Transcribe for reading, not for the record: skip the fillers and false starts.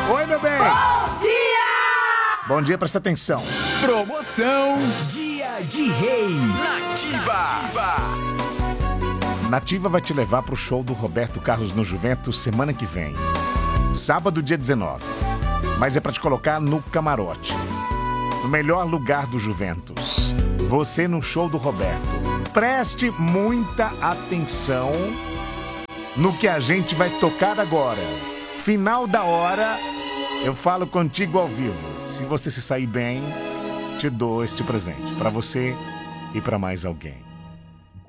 Oi, meu bem. Bom dia! Bom dia, presta atenção. Promoção Dia de Rei Nativa. Nativa vai te levar pro show do Roberto Carlos no Juventus semana que vem. Sábado, dia 19. Mas é pra te colocar no camarote. No melhor lugar do Juventus. Você no show do Roberto. Preste muita atenção no que a gente vai tocar agora. Final da hora, eu falo contigo ao vivo. Se você se sair bem, te dou este presente. Pra você e pra mais alguém.